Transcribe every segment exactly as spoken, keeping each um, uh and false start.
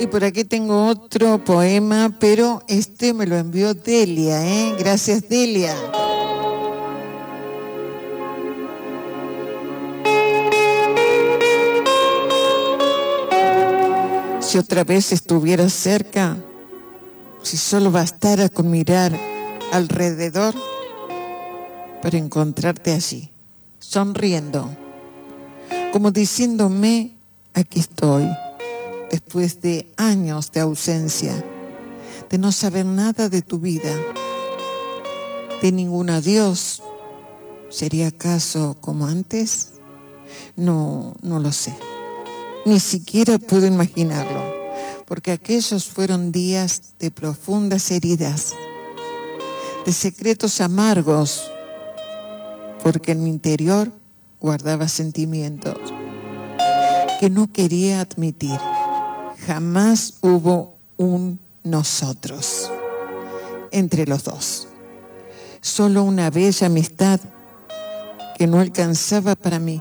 Y por aquí tengo otro poema, pero este me lo envió Delia, ¿eh? Gracias, Delia. Si otra vez estuvieras cerca, si solo bastara con mirar alrededor para encontrarte allí, sonriendo, como diciéndome, aquí estoy, después de años de ausencia, de no saber nada de tu vida, de ningún adiós. ¿Sería acaso como antes? No, no lo sé. Ni siquiera puedo imaginarlo, porque aquellos fueron días de profundas heridas, de secretos amargos, porque en mi interior guardaba sentimientos que no quería admitir. Jamás hubo un nosotros entre los dos. Solo una bella amistad que no alcanzaba para mí.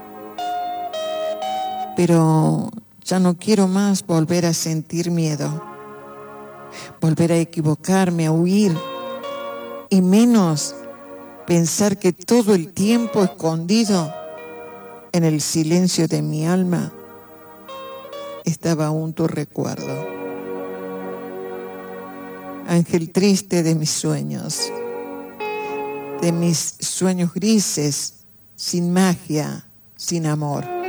Pero ya no quiero más volver a sentir miedo, volver a equivocarme, a huir, y menos pensar que todo el tiempo escondido en el silencio de mi alma estaba aún tu recuerdo. Ángel triste de mis sueños, de mis sueños grises, sin magia, sin amor.